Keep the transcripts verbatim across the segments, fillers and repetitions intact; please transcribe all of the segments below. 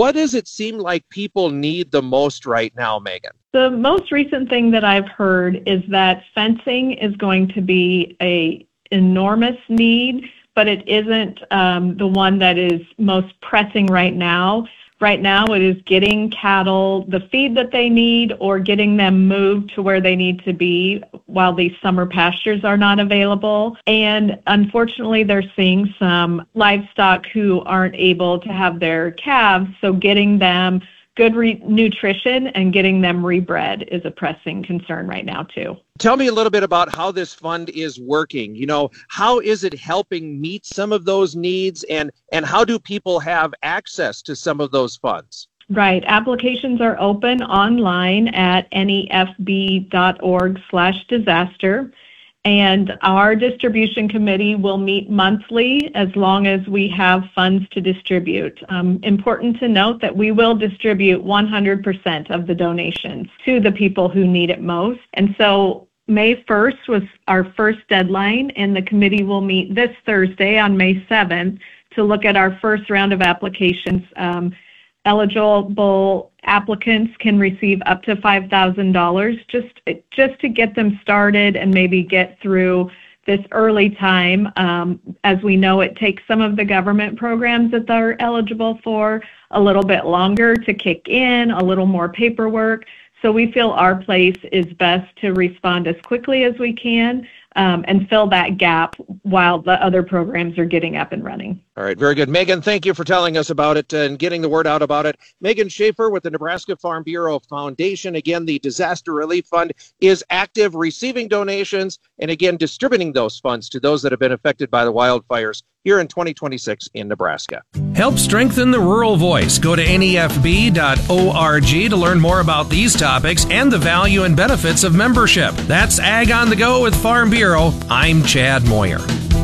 What does it seem like people need the most right now, Megan? The most recent thing that I've heard is that fencing is going to be a enormous need, but it isn't um, the one that is most pressing right now. Right now, it is getting cattle the feed that they need or getting them moved to where they need to be while these summer pastures are not available. And unfortunately, they're seeing some livestock who aren't able to have their calves, so getting them good re- nutrition and getting them rebred is a pressing concern right now, too. Tell me a little bit about how this fund is working. You know, how is it helping meet some of those needs, and, and how do people have access to some of those funds? Right. Applications are open online at N E F B dot org slash disaster. And our distribution committee will meet monthly as long as we have funds to distribute. Um, important to note that we will distribute one hundred percent of the donations to the people who need it most. And so May first was our first deadline, and the committee will meet this Thursday on May seventh to look at our first round of applications. Um, eligible applicants can receive up to five thousand dollars just, just to get them started and maybe get through this early time. Um, as we know, it takes some of the government programs that they're eligible for a little bit longer to kick in, a little more paperwork. So we feel our place is best to respond as quickly as we can um, and fill that gap while the other programs are getting up and running. All right, very good. Megan, thank you for telling us about it and getting the word out about it. Megan Schaefer with the Nebraska Farm Bureau Foundation. Again, the Disaster Relief Fund is active, receiving donations, and again, distributing those funds to those that have been affected by the wildfires here in twenty twenty-six in Nebraska. Help strengthen the rural voice. Go to N E F B dot org to learn more about these topics and the value and benefits of membership. That's Ag on the Go with Farm Bureau. I'm Chad Moyer.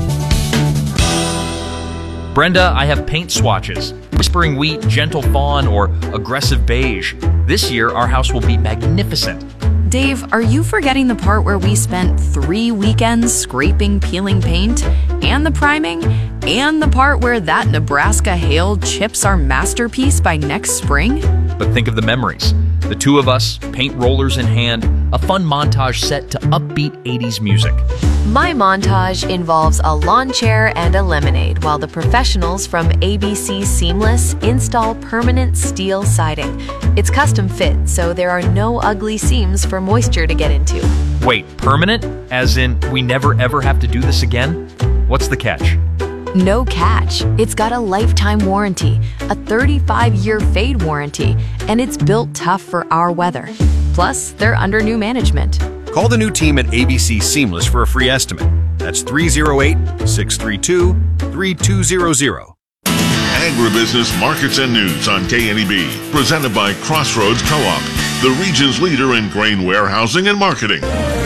Brenda, I have paint swatches. Whispering Wheat, Gentle Fawn, or Aggressive Beige. This year, our house will be magnificent. Dave, are you forgetting the part where we spent three weekends scraping, peeling paint, and the priming, and the part where that Nebraska hail chips our masterpiece by next spring? But think of the memories. The two of us, paint rollers in hand, a fun montage set to upbeat eighties music. My montage involves a lawn chair and a lemonade while the professionals from A B C Seamless install permanent steel siding. It's custom fit, so there are no ugly seams for moisture to get into. Wait, permanent? As in, we never ever have to do this again? What's the catch? No catch. It's got a lifetime warranty, a thirty-five year fade warranty, and it's built tough for our weather. Plus, they're under new management. Call the new team at A B C Seamless for a free estimate. That's three oh eight, six three two, three two zero zero. Agribusiness Markets and News on K N E B. Presented by Crossroads Co-op, the region's leader in grain warehousing and marketing.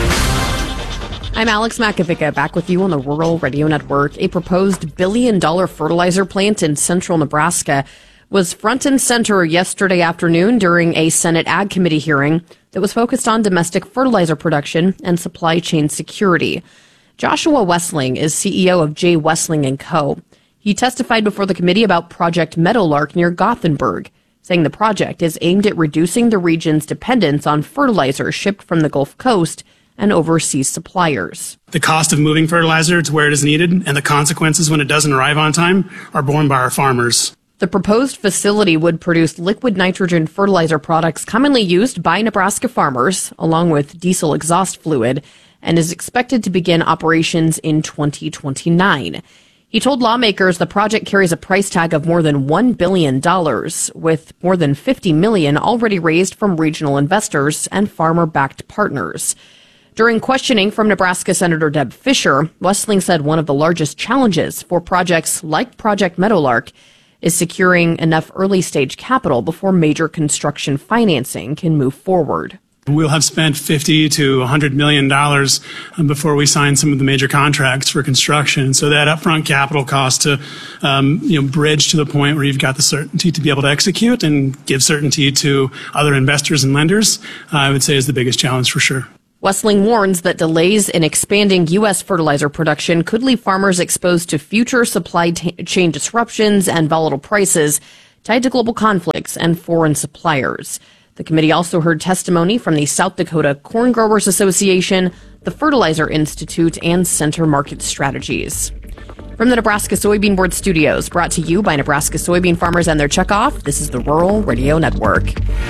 I'm Alex Makovica, back with you on the Rural Radio Network. A proposed billion-dollar fertilizer plant in central Nebraska was front and center yesterday afternoon during a Senate Ag Committee hearing that was focused on domestic fertilizer production and supply chain security. Joshua Wessling is C E O of J. Wessling and Co. He testified before the committee about Project Meadowlark near Gothenburg, saying the project is aimed at reducing the region's dependence on fertilizer shipped from the Gulf Coast and overseas suppliers. The cost of moving fertilizer to where it is needed and the consequences when it doesn't arrive on time are borne by our farmers. The proposed facility would produce liquid nitrogen fertilizer products commonly used by Nebraska farmers, along with diesel exhaust fluid, and is expected to begin operations in twenty twenty-nine. He told lawmakers the project carries a price tag of more than one billion dollars, with more than fifty million dollars already raised from regional investors and farmer-backed partners. During questioning from Nebraska Senator Deb Fischer, Wessling said one of the largest challenges for projects like Project Meadowlark is securing enough early-stage capital before major construction financing can move forward. We'll have spent fifty to one hundred million dollars before we sign some of the major contracts for construction. So that upfront capital cost to um, you know, bridge to the point where you've got the certainty to be able to execute and give certainty to other investors and lenders, uh, I would say is the biggest challenge for sure. Wessling warns that delays in expanding U S fertilizer production could leave farmers exposed to future supply t- chain disruptions and volatile prices tied to global conflicts and foreign suppliers. The committee also heard testimony from the South Dakota Corn Growers Association, the Fertilizer Institute, and Center Market Strategies. From the Nebraska Soybean Board studios, brought to you by Nebraska soybean farmers and their checkoff, this is the Rural Radio Network.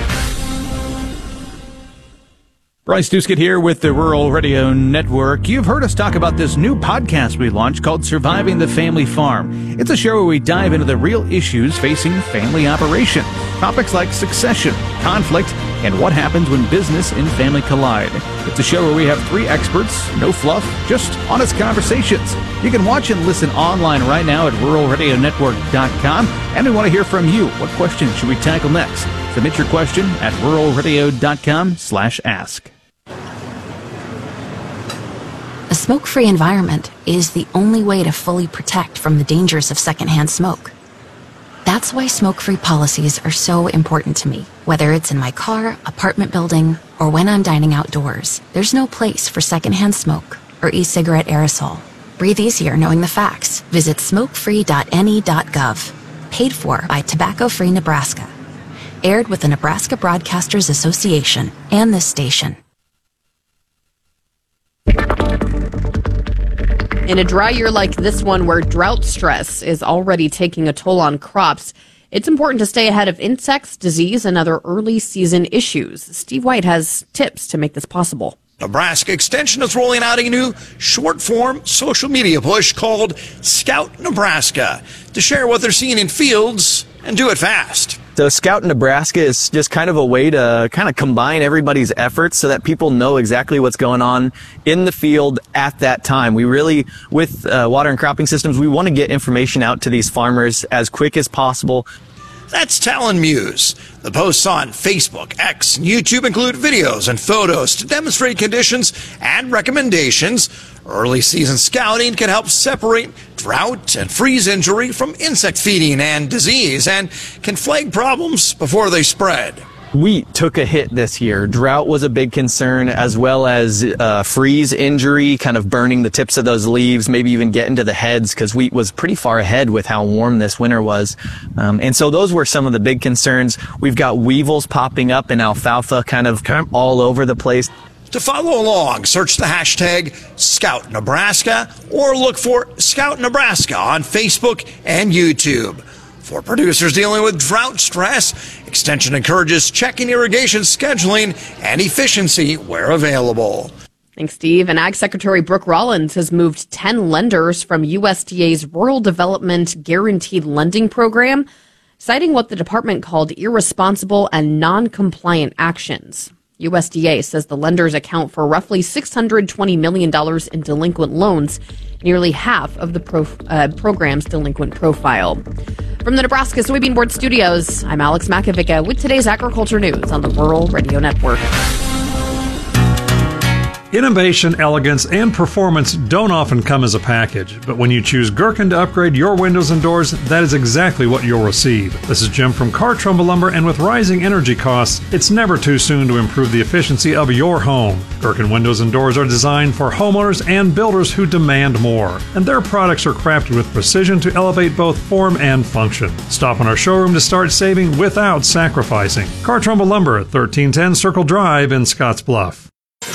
Bryce Duskett here with the Rural Radio Network. You've heard us talk about this new podcast we launched called Surviving the Family Farm. It's a show where we dive into the real issues facing family operations. Topics like succession, conflict, and what happens when business and family collide. It's a show where we have three experts, no fluff, just honest conversations. You can watch and listen online right now at rural radio network dot com. And we want to hear from you. What questions should we tackle next? Submit your question at rural radio dot com slash ask. A smoke-free environment is the only way to fully protect from the dangers of secondhand smoke. That's why smoke-free policies are so important to me. Whether it's in my car, apartment building, or when I'm dining outdoors, there's no place for secondhand smoke or e-cigarette aerosol. Breathe easier knowing the facts. Visit smoke free dot N E dot gov. Paid for by Tobacco Free Nebraska. Aired with the Nebraska Broadcasters Association and this station. In a dry year like this one, where drought stress is already taking a toll on crops, it's important to stay ahead of insects, disease, and other early season issues. Steve White has tips to make this possible. Nebraska Extension is rolling out a new short-form social media push called Scout Nebraska to share what they're seeing in fields and do it fast. So Scout Nebraska is just kind of a way to kind of combine everybody's efforts so that people know exactly what's going on in the field at that time. We really, with uh, water and cropping systems, we want to get information out to these farmers as quick as possible. That's Talon Muse. The posts on Facebook, X, and YouTube include videos and photos to demonstrate conditions and recommendations. Early season scouting can help separate drought and freeze injury from insect feeding and disease and can flag problems before they spread. Wheat took a hit this year. Drought was a big concern, as well as uh, freeze injury, kind of burning the tips of those leaves, maybe even getting to the heads, because wheat was pretty far ahead with how warm this winter was. Um, and so those were some of the big concerns. We've got weevils popping up in alfalfa kind of all over the place. To follow along, search the hashtag Scout Nebraska or look for Scout Nebraska on Facebook and YouTube. For producers dealing with drought stress, Extension encourages checking irrigation scheduling and efficiency where available. Thanks, Steve. And Ag Secretary Brooke Rollins has moved ten lenders from U S D A's Rural Development Guaranteed Lending Program, citing what the department called irresponsible and non-compliant actions. U S D A says the lenders account for roughly six hundred twenty million dollars in delinquent loans, nearly half of the pro, uh, program's delinquent profile. From the Nebraska Soybean Board studios, I'm Alex Makovica with today's agriculture news on the Rural Radio Network. Innovation, elegance, and performance don't often come as a package, but when you choose Gherkin to upgrade your windows and doors, that is exactly what you'll receive. This is Jim from Car Trumbull Lumber, and with rising energy costs, it's never too soon to improve the efficiency of your home. Gherkin windows and doors are designed for homeowners and builders who demand more, and their products are crafted with precision to elevate both form and function. Stop in our showroom to start saving without sacrificing. Car Trumbull Lumber, thirteen ten Circle Drive in Scottsbluff.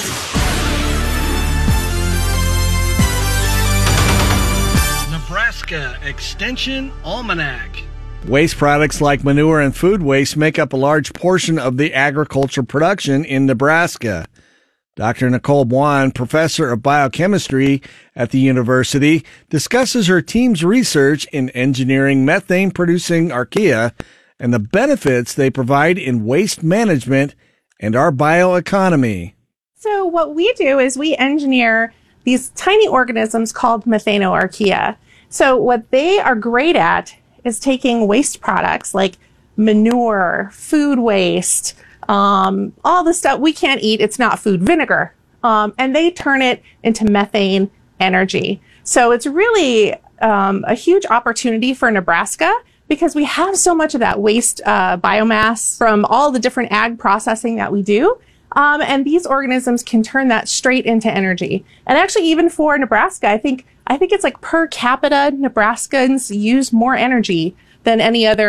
Extension Almanac. Waste products like manure and food waste make up a large portion of the agriculture production in Nebraska. Doctor Nicole Buon, professor of biochemistry at the university, discusses her team's research in engineering methane-producing archaea and the benefits they provide in waste management and our bioeconomy. So what we do is we engineer these tiny organisms called methanoarchaea. So what they are great at is taking waste products like manure, food waste, um, all the stuff we can't eat. It's not food, vinegar. Um, and they turn it into methane energy. So it's really um, a huge opportunity for Nebraska because we have so much of that waste uh, biomass from all the different ag processing that we do. Um, and these organisms can turn that straight into energy. And actually, even for Nebraska, I think I think it's like per capita, Nebraskans use more energy than any other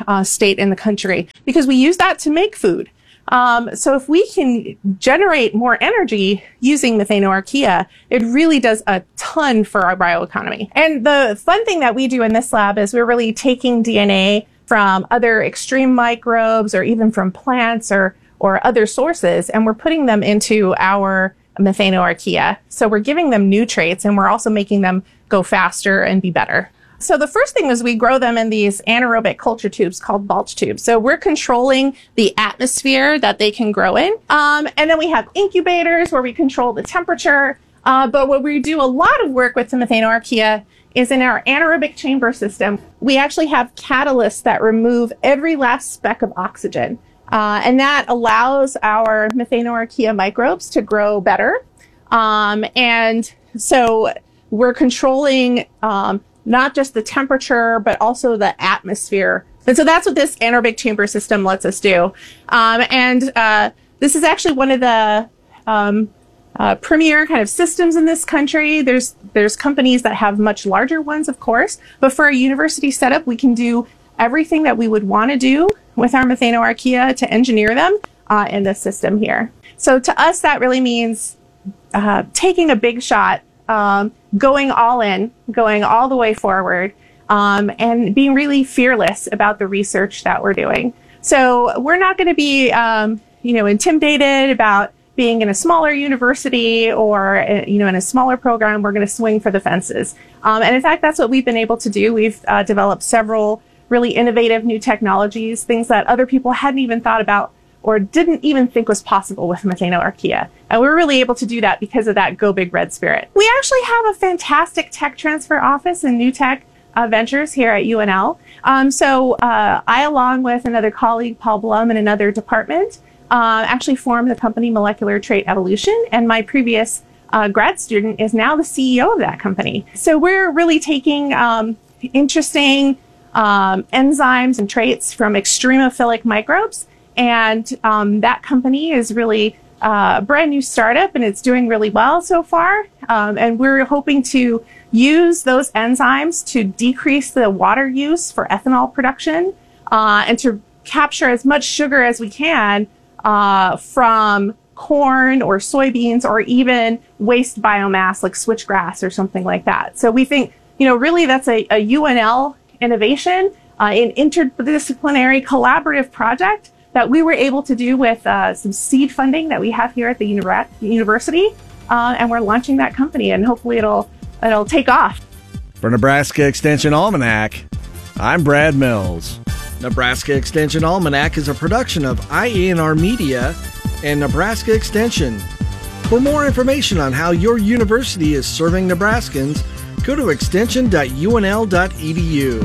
uh, state in the country because we use that to make food. Um, so if we can generate more energy using Methanoarchaea, it really does a ton for our bioeconomy. And the fun thing that we do in this lab is we're really taking D N A from other extreme microbes or even from plants or, or other sources, and we're putting them into our Methanoarchaea. So we're giving them new traits, and we're also making them go faster and be better. So the first thing is we grow them in these anaerobic culture tubes called Balch tubes. So we're controlling the atmosphere that they can grow in. Um, and then we have incubators where we control the temperature. Uh, but what we do a lot of work with the Methanoarchaea is in our anaerobic chamber system. We actually have catalysts that remove every last speck of oxygen. Uh, and that allows our Methanoarchaea microbes to grow better. Um, and so we're controlling um, not just the temperature, but also the atmosphere. And so that's what this anaerobic chamber system lets us do. Um, and uh, this is actually one of the um, uh, premier kind of systems in this country. There's there's companies that have much larger ones, of course, but for a university setup, we can do everything that we would want to do with our Methanoarchaea to engineer them uh, in this system here. So to us, that really means uh, taking a big shot, um, going all in, going all the way forward, um, and being really fearless about the research that we're doing. So we're not going to be, um, you know, intimidated about being in a smaller university or, uh, you know, in a smaller program. We're going to swing for the fences. Um, and in fact, that's what we've been able to do. We've uh, developed several really innovative new technologies, things that other people hadn't even thought about or didn't even think was possible with Methanoarchaea. And we're really able to do that because of that Go Big Red spirit. We actually have a fantastic tech transfer office and new tech uh, ventures here at U N L. Um, so uh, I, along with another colleague, Paul Blum, in another department, uh, actually formed the company Molecular Trait Evolution. And my previous uh, grad student is now the C E O of that company. So we're really taking um, interesting um, enzymes and traits from extremophilic microbes. And um, that company is really uh, a brand new startup, and it's doing really well so far. Um, and we're hoping to use those enzymes to decrease the water use for ethanol production uh, and to capture as much sugar as we can uh, from corn or soybeans or even waste biomass like switchgrass or something like that. So we think, you know, really that's a, a U N L innovation, uh, an interdisciplinary collaborative project that we were able to do with uh, some seed funding that we have here at the uni- university, uh, and we're launching that company, and hopefully it'll it'll take off. For Nebraska Extension Almanac, I'm Brad Mills. Nebraska Extension Almanac is a production of I A N R Media and Nebraska Extension. For more information on how your university is serving Nebraskans, go to extension dot U N L dot E D U.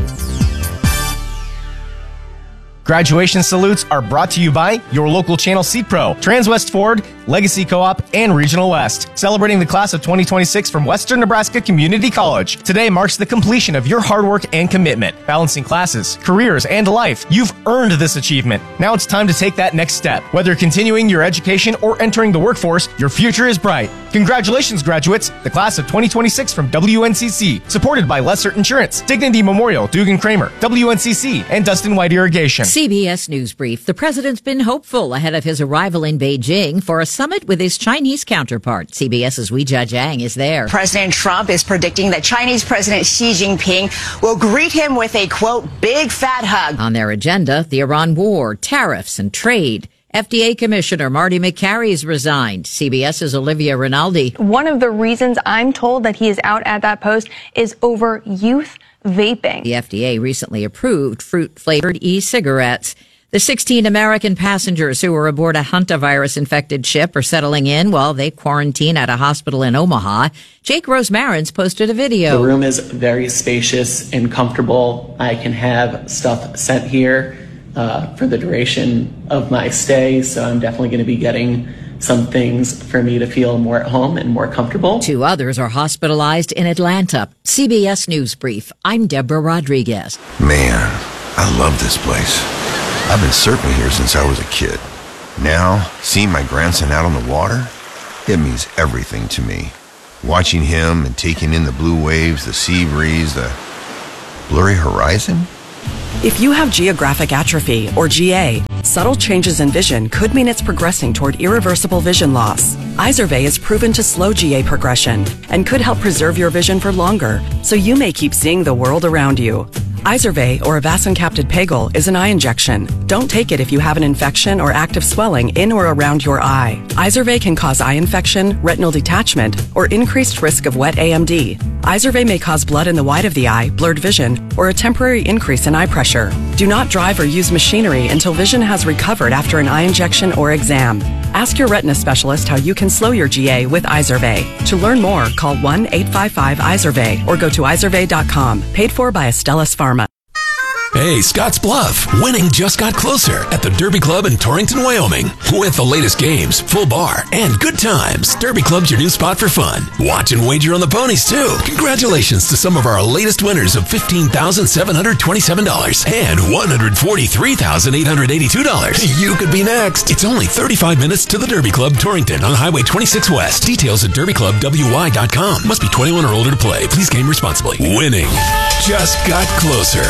Graduation salutes are brought to you by your local channel Seat Pro, Transwest Ford, Legacy Co-op, and Regional West, celebrating the class of twenty twenty-six from Western Nebraska Community College. Today marks the completion of your hard work and commitment, balancing classes, careers, and life. You've earned this achievement. Now it's time to take that next step. Whether continuing your education or entering the workforce, your future is bright. Congratulations, graduates! The class of twenty twenty-six from W N C C, supported by Lesser Insurance, Dignity Memorial, Dugan Kramer, W N C C, and Dustin White Irrigation. C B S News Brief. The president's been hopeful ahead of his arrival in Beijing for a summit with his Chinese counterpart. CBS's Weijia Jiang is there. President Trump is predicting that Chinese President Xi Jinping will greet him with a, quote, big fat hug. On their agenda, the Iran war, tariffs, and trade. F D A Commissioner Marty McCarry's resigned. CBS's Olivia Rinaldi. One of the reasons I'm told that he is out at that post is over youth vaping. The F D A recently approved fruit-flavored e-cigarettes. The sixteen American passengers who were aboard a hantavirus-infected ship are settling in while they quarantine at a hospital in Omaha. Jake Rosmarins posted a video. The room is very spacious and comfortable. I can have stuff sent here uh, for the duration of my stay, so I'm definitely going to be getting some things for me to feel more at home and more comfortable. Two others are hospitalized in Atlanta. C B S News Brief. I'm Deborah Rodriguez. Man, I love this place. I've been surfing here since I was a kid. Now, seeing my grandson out on the water, it means everything to me. Watching him and taking in the blue waves, the sea breeze, the blurry horizon, If you have geographic atrophy, or G A, subtle changes in vision could mean it's progressing toward irreversible vision loss. Izervay is proven to slow G A progression and could help preserve your vision for longer, so you may keep seeing the world around you. Izervay, or avacincaptad pegol, is an eye injection. Don't take it if you have an infection or active swelling in or around your eye. Izervay can cause eye infection, retinal detachment, or increased risk of wet A M D. Izervay may cause blood in the white of the eye, blurred vision, or a temporary increase in eye pressure. Do not drive or use machinery until vision has recovered after an eye injection or exam. Ask your retina specialist how you can slow your G A with Izervay. To learn more, call one eight five five Izervay or go to izervay dot com. Paid for by Astellas Pharma. Hey, Scotts Bluff. Winning just got closer at the Derby Club in Torrington, Wyoming. With the latest games, full bar, and good times, Derby Club's your new spot for fun. Watch and wager on the ponies, too. Congratulations to some of our latest winners of fifteen thousand seven hundred twenty-seven dollars and one hundred forty-three thousand eight hundred eighty-two dollars. You could be next. It's only thirty-five minutes to the Derby Club, Torrington, on Highway twenty-six West. Details at derby club w y dot com. Must be twenty-one or older to play. Please game responsibly. Winning just got closer.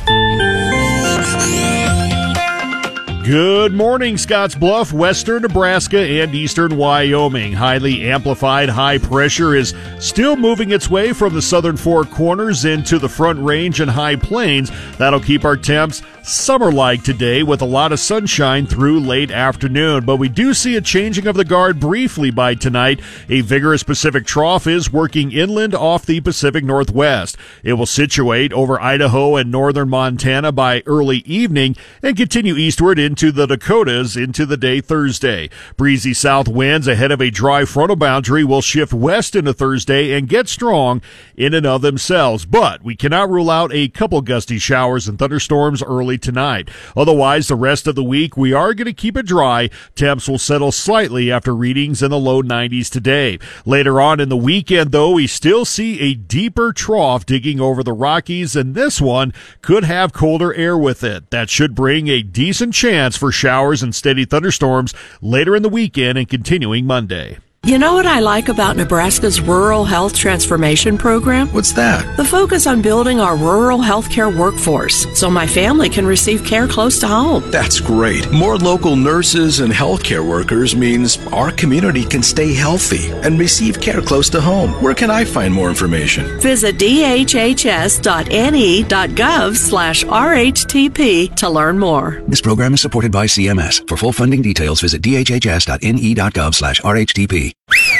Good morning, Scotts Bluff, western Nebraska, and eastern Wyoming. Highly amplified high pressure is still moving its way from the southern four corners into the Front Range and High Plains. That'll keep our temps summer-like today with a lot of sunshine through late afternoon. But we do see a changing of the guard briefly by tonight. A vigorous Pacific trough is working inland off the Pacific Northwest. It will situate over Idaho and northern Montana by early evening and continue eastward into the Dakotas into the day Thursday. Breezy south winds ahead of a dry frontal boundary will shift west into Thursday and get strong in and of themselves. But we cannot rule out a couple gusty showers and thunderstorms early tonight. Otherwise, the rest of the week, we are going to keep it dry. Temps will settle slightly after readings in the low nineties today. Later on in the weekend, though, we still see a deeper trough digging over the Rockies, and this one could have colder air with it. That should bring a decent chance for showers and steady thunderstorms later in the weekend and continuing Monday. You know what I like about Nebraska's Rural Health Transformation Program? What's that? The focus on building our rural healthcare workforce so my family can receive care close to home. That's great. More local nurses and healthcare workers means our community can stay healthy and receive care close to home. Where can I find more information? Visit d h h s dot n e dot gov slash r h t p to learn more. This program is supported by C M S. For full funding details, visit d h h s dot n e dot gov slash r h t p.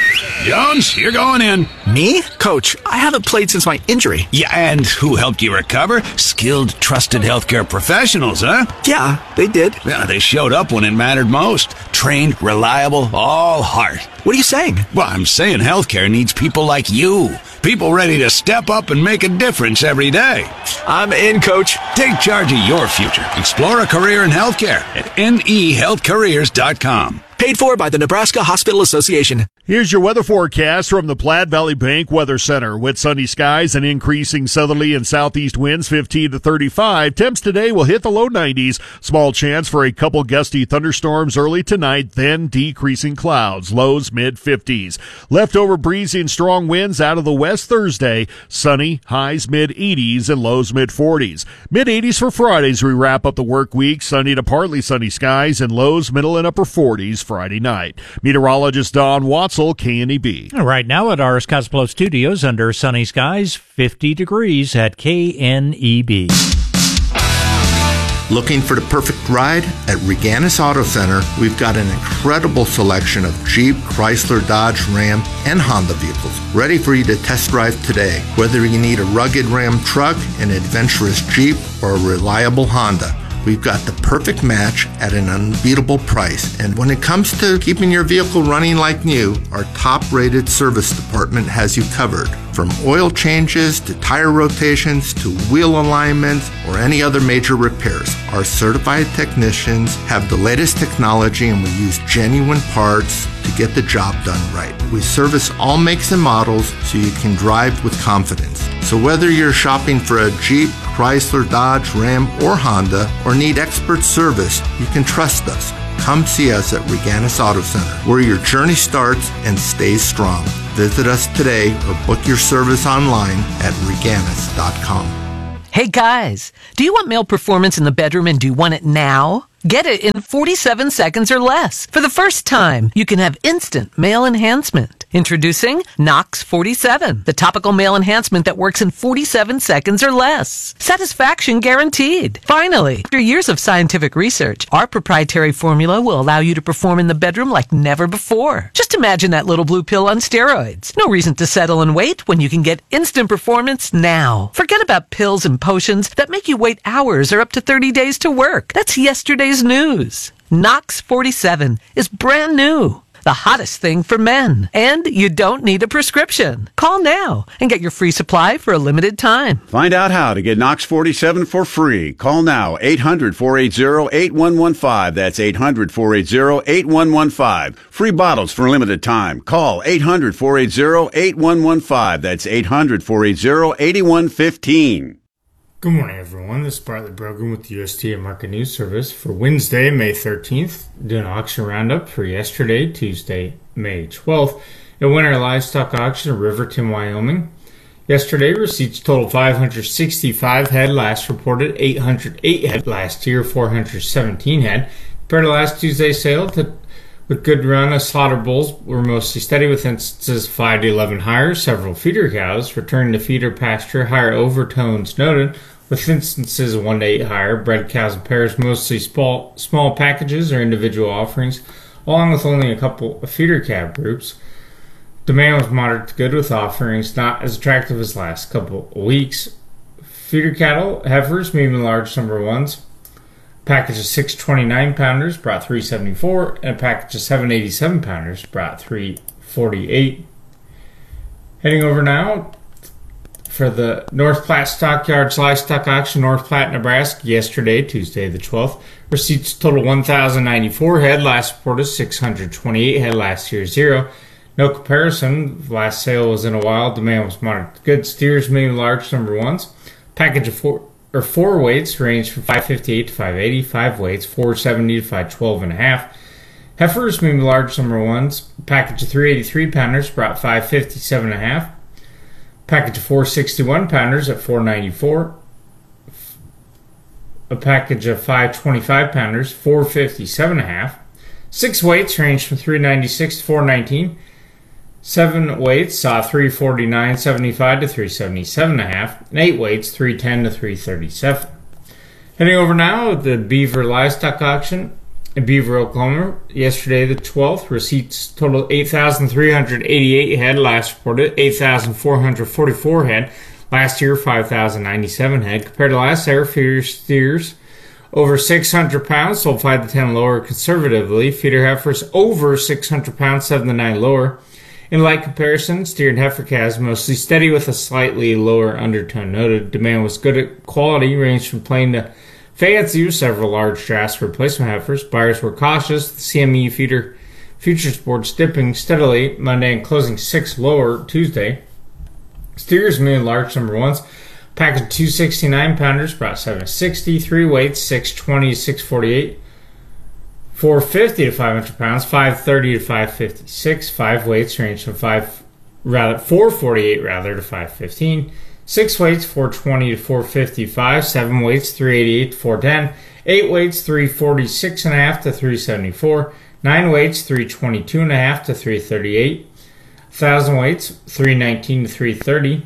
Jones, you're going in. Me? Coach, I haven't played since my injury. Yeah, and who helped you recover? Skilled, trusted healthcare professionals, huh? Yeah, they did. Yeah, they showed up when it mattered most. Trained, reliable, all heart. What are you saying? Well, I'm saying healthcare needs people like you. People ready to step up and make a difference every day. I'm in, Coach. Take charge of your future. Explore a career in healthcare at n e health careers dot com. Paid for by the Nebraska Hospital Association. Here's your weather forecast from the Platte Valley Bank Weather Center. With sunny skies and increasing southerly and southeast winds fifteen to thirty-five. Temps today will hit the low nineties. Small chance for a couple gusty thunderstorms early tonight, then decreasing clouds. Lows mid fifties. Leftover breezy and strong winds out of the west Thursday. Sunny, highs mid eighties and lows mid forties. Mid eighties for Fridays. We wrap up the work week. Sunny to partly sunny skies and lows middle and upper forties Friday night. Meteorologist Don Watzel, K N E B. Right now at our Scotts Bluff studios under sunny skies, fifty degrees at K N E B. Looking for the perfect ride? At Reganis Auto Center, we've got an incredible selection of Jeep, Chrysler, Dodge, Ram, and Honda vehicles ready for you to test drive today. Whether you need a rugged Ram truck, an adventurous Jeep, or a reliable Honda, we've got the perfect match at an unbeatable price. And when it comes to keeping your vehicle running like new, our top-rated service department has you covered. From oil changes to tire rotations to wheel alignments or any other major repairs, our certified technicians have the latest technology and we use genuine parts to get the job done right. We service all makes and models so you can drive with confidence. So whether you're shopping for a Jeep, Chrysler, Dodge, Ram, or Honda, or need expert service, you can trust us. Come see us at Reganis Auto Center, where your journey starts and stays strong. Visit us today or book your service online at reganis dot com. Hey guys, do you want male performance in the bedroom and do you want it now? Get it in forty-seven seconds or less. For the first time, you can have instant male enhancement. Introducing Nox forty-seven, the topical male enhancement that works in forty-seven seconds or less. Satisfaction guaranteed. Finally, after years of scientific research, our proprietary formula will allow you to perform in the bedroom like never before. Just imagine that little blue pill on steroids. No reason to settle and wait when you can get instant performance now. Forget about pills and potions that make you wait hours or up to thirty days to work. That's yesterday's news. Nox forty-seven is brand new. The hottest thing for men. And you don't need a prescription. Call now and get your free supply for a limited time. Find out how to get Nox forty-seven for free. Call now, eight hundred, four eight zero, eight one one five. That's eight hundred, four eight zero, eight one one five. Free bottles for a limited time. Call eight hundred, four eight zero, eight one one five. That's eight hundred, four eight zero, eight one one five. Good morning, everyone. This is Bartley Brogan with the U S D A Market News Service for Wednesday, May thirteenth. Doing an auction roundup for yesterday, Tuesday, May twelfth. A winter livestock auction in Riverton, Wyoming. Yesterday, receipts totaled five hundred sixty-five head. Last reported eight hundred eight head. Last year, four hundred seventeen head. Compared to last Tuesday's sale, to, with good run of slaughter bulls were mostly steady with instances five to eleven higher. Several feeder cows returning to feeder pasture. Higher overtones noted, with instances of one to eight higher. Bred cows and pairs, mostly small, small packages or individual offerings, along with only a couple of feeder calf groups. Demand was moderate to good with offerings not as attractive as last couple of weeks. Feeder cattle, heifers, medium and large number ones. A package of six twenty-nine pounders brought three seventy-four, and a package of seven eighty-seven pounders brought three forty-eight. Heading over now for the North Platte Stockyards Livestock Auction, North Platte, Nebraska, yesterday, Tuesday the twelfth. Receipts total one thousand ninety-four head. Last reported six hundred twenty-eight head. Last year, zero. No comparison. Last sale was in a while. Demand was moderate to good. Steers, medium, large number ones. Package of four or four weights range from five fifty-eight to five eighty. Five weights, four seventy to five twelve and a half. Heifers, medium, large number ones. Package of three eighty-three pounders brought five fifty-seven and a half. Package of four sixty-one pounders at four ninety-four. A package of five twenty-five pounders, four fifty-seven and a half. Six weights range from three ninety-six to four nineteen. Seven weights saw three forty-nine seventy-five to three seventy-seven and a half. And eight weights, three ten to three thirty-seven. Heading over now, the Beaver Livestock Auction in Beaver, Oklahoma. Yesterday, the twelfth, receipts totaled eight thousand three hundred eighty-eight head. Last reported eight thousand four hundred forty-four head. Last year, five thousand ninety-seven head. Compared to last year, feeder steers over six hundred pounds, sold five to ten lower conservatively. Feeder heifers over six hundred pounds, seven to nine lower. In light comparison, steer and heifer calves mostly steady with a slightly lower undertone noted. Demand was good at quality, ranged from plain to fancy, with several large drafts for replacement heifers. Buyers were cautious. The C M E feeder futures board dipping steadily Monday and closing six lower Tuesday. Steers, medium, large number ones. Package of two sixty-nine pounders brought seven sixty. Three weights, six twenty to six forty-eight. four fifty to five hundred pounds. five thirty to five fifty-six. Five weights range from five rather four forty-eight rather to five fifteen. Six weights, four twenty to four fifty-five. Seven weights, three eighty-eight to four ten. Eight weights, three forty-six and a half to three seventy-four. Nine weights, three twenty-two and a half to three thirty-eight. Thousand weights, three nineteen to three thirty.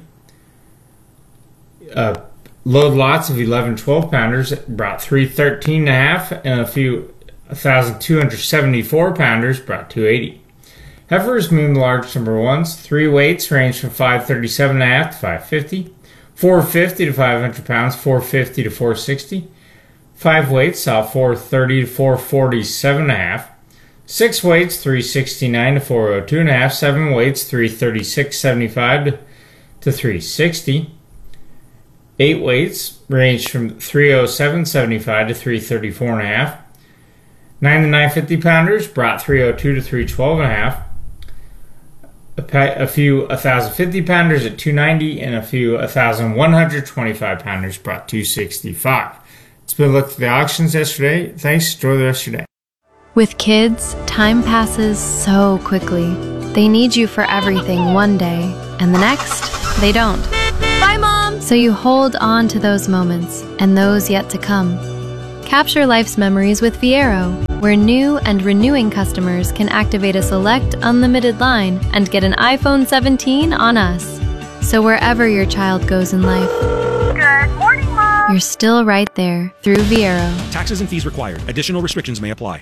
Uh, load lots of eleven twelve pounders brought three thirteen and a half, and a few one thousand two hundred seventy-four pounders brought two eighty. Heifers, medium, large number ones. Three weights range from five thirty-seven and a half to five fifty. four fifty to five hundred pounds, four fifty to four sixty. Five weights saw four thirty to four forty-seven and a half. Six weights, three sixty-nine to four oh two and a half. Seven weights, three thirty-six seventy-five to three sixty. Eight weights range from three oh seven seventy-five to three thirty-four and a half. Nine to nine fifty pounders brought three oh two to three twelve and a half. A, pa- a few one thousand fifty pounders at two ninety, and a few one thousand one hundred twenty-five pounders brought two sixty-five. It's been a look at the auctions yesterday. Thanks. Enjoy the rest of your day. With kids, time passes so quickly. They need you for everything one day, and the next, they don't. Bye, Mom! So you hold on to those moments and those yet to come. Capture life's memories with Viero, where new and renewing customers can activate a select unlimited line and get an iPhone seventeen on us. So wherever your child goes in life, Good morning, Mom. you're still right there through Viero. Taxes and fees required. Additional restrictions may apply.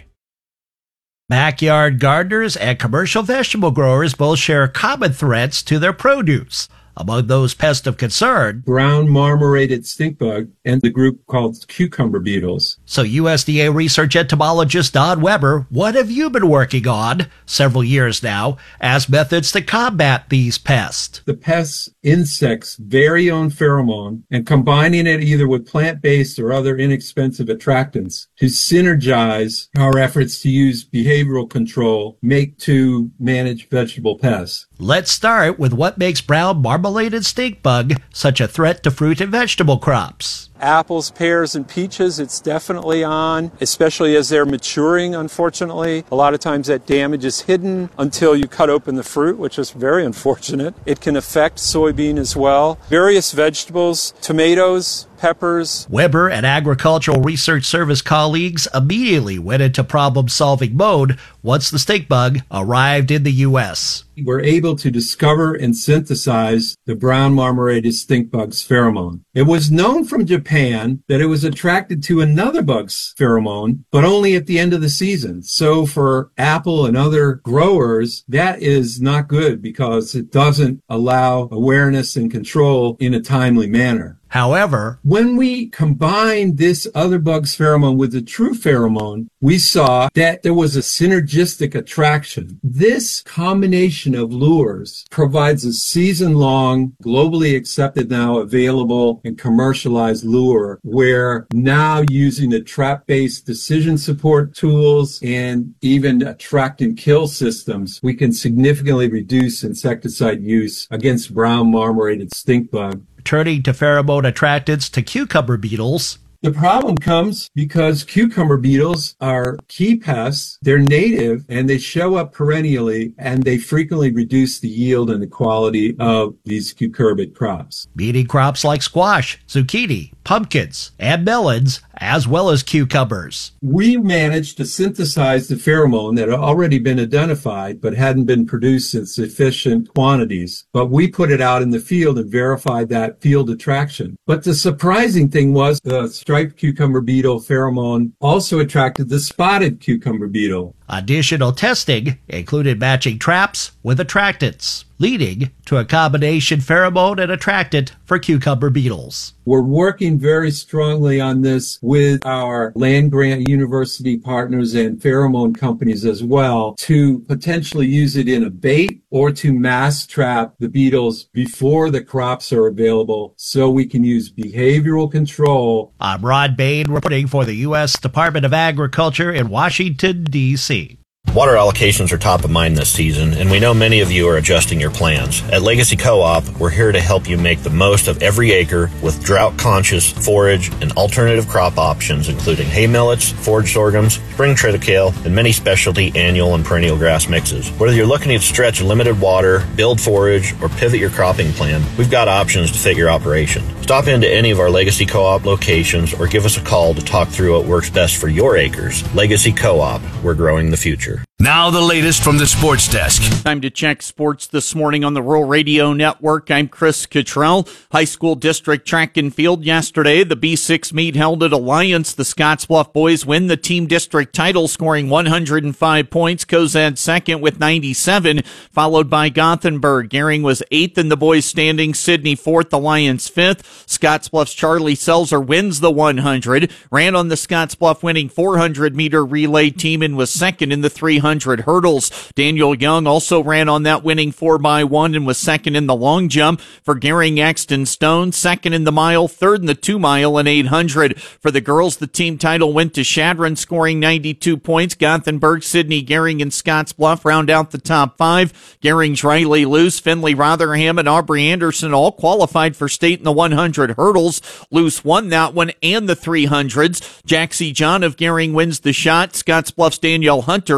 Backyard gardeners and commercial vegetable growers both share common threats to their produce. Among those pests of concern, brown marmorated stink bug and the group called cucumber beetles. So U S D A research entomologist Don Weber, what have you been working on several years now as methods to combat these pests? The pests' insects' very own pheromone and combining it either with plant-based or other inexpensive attractants to synergize our efforts to use behavioral control, make to manage vegetable pests. Let's start with what makes brown marmorated stink bug such a threat to fruit and vegetable crops. Apples, pears, and peaches, it's definitely on, especially as they're maturing, unfortunately. A lot of times that damage is hidden until you cut open the fruit, which is very unfortunate. It can affect soybean as well. Various vegetables, tomatoes, peppers. Weber and Agricultural Research Service colleagues immediately went into problem-solving mode once the stink bug arrived in the U S. We're able to discover and synthesize the brown marmorated stink bug's pheromone. It was known from Japan that it was attracted to another bug's pheromone, but only at the end of the season. So for apple and other growers, that is not good because it doesn't allow awareness and control in a timely manner. However, when we combined this other bug's pheromone with the true pheromone, we saw that there was a synergistic attraction. This combination of lures provides a season-long, globally accepted now available and commercialized lure where now using the trap-based decision support tools and even attract and kill systems, we can significantly reduce insecticide use against brown marmorated stink bug. Turning to pheromone attractants to cucumber beetles. The problem comes because cucumber beetles are key pests. They're native and they show up perennially and they frequently reduce the yield and the quality of these cucurbit crops. Meaning crops like squash, zucchini, pumpkins, and melons, as well as cucumbers. We managed to synthesize the pheromone that had already been identified but hadn't been produced in sufficient quantities. But we put it out in the field and verified that field attraction. But the surprising thing was the striped cucumber beetle pheromone also attracted the spotted cucumber beetle. Additional testing included matching traps with attractants, leading to a combination pheromone and attractant for cucumber beetles. We're working very strongly on this with our land-grant university partners and pheromone companies as well to potentially use it in a bait or to mass trap the beetles before the crops are available so we can use behavioral control. I'm Rod Bain reporting for the U S Department of Agriculture in Washington, D C Water allocations are top of mind this season, and we know many of you are adjusting your plans. At Legacy Co-op, we're here to help you make the most of every acre with drought-conscious forage and alternative crop options, including hay millets, forage sorghums, spring triticale, and many specialty annual and perennial grass mixes. Whether you're looking to stretch limited water, build forage, or pivot your cropping plan, we've got options to fit your operation. Stop into any of our Legacy Co-op locations or give us a call to talk through what works best for your acres. Legacy Co-op, we're growing the future. Now the latest from the sports desk. Time to check sports this morning on the Rural Radio Network. I'm Chris Cottrell. High school district track and field yesterday. The B six meet held at Alliance. The Scottsbluff boys win the team district title, scoring one hundred five points. Cozad second with ninety-seven, followed by Gothenburg. Gehring was eighth in the boys standing. Sidney fourth, Alliance fifth. Scottsbluff's Charlie Selzer wins the one hundred. Ran on the Scottsbluff winning four hundred meter relay team and was second in the three hundred hurdles. Daniel Young also ran on that winning four by one and was second in the long jump. For Gehring, Axton Stone, second in the mile, third in the two mile and eight hundred. For the girls, the team title went to Shadron, scoring ninety-two points. Gothenburg, Sidney, Gehring, and Scottsbluff round out the top five. Gehring's Riley Luce, Finley Rotherham, and Aubrey Anderson all qualified for state in the one hundred hurdles. Luce won that one and the three hundreds. Jaxie John of Gehring wins the shot. Scottsbluff's Danielle Hunter first place